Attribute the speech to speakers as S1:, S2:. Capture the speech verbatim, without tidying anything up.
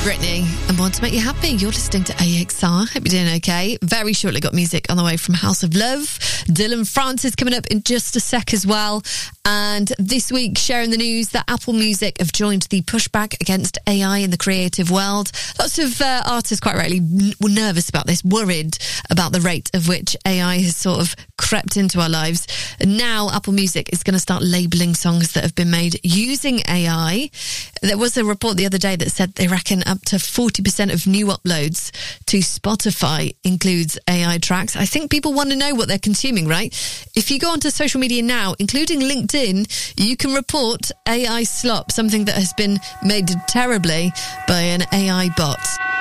S1: Brittany and Want to Make You Happy. You're listening to A X R. Hope you're doing okay. Very shortly got music on the way from House of Love. Dylan Francis coming up in just a sec as well. And this week, sharing the news that Apple Music have joined the pushback against A I in the creative world. Lots of uh, artists quite rightly n- were nervous about this, worried about the rate of which A I has sort of crept into our lives. And now Apple Music is going to start labelling songs that have been made using A I. There was a report the other day that said they reckon up to forty percent of new uploads to Spotify includes A I tracks. I think people want to know what they're consuming, right? If you go onto social media now, including LinkedIn, you can report A I slop, something that has been made terribly by an A I bot.